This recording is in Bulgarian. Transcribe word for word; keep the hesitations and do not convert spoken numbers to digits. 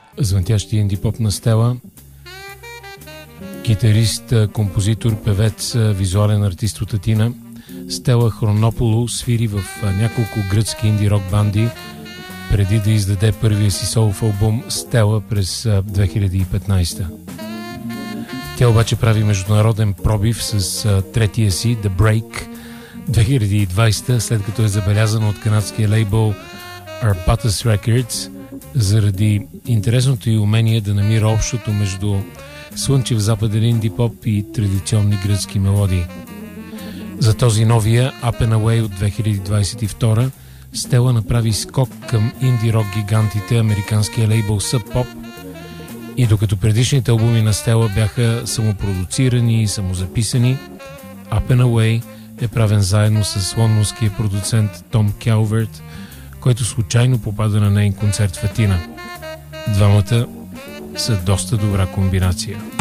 звънтящи инди поп на Стела. Китарист, композитор, певец, визуален артист от Атина. Стела Хронополу свири в няколко гръцки инди рок банди преди да издаде първия си солов албум Стела през две хиляди и петнадесета. Тя обаче прави международен пробив с третия си The Break две хиляди и двадесета, след като е забелязана от канадския лейбъл Arpatus Records заради интересното й умение да намира общото между слънчев западен инди поп и традиционни гръцки мелодии. За този новия Up and Away от две хиляди двадесет и втора Стела направи скок към инди рок гигантите, американския лейбъл Sub Pop, и докато предишните албуми на Стела бяха самопродуцирани и самозаписани, Up and Away е правен заедно с лондонския продуцент Том Келверт, който случайно попада на нейн концерт в Атина. Двамата са доста добра комбинация.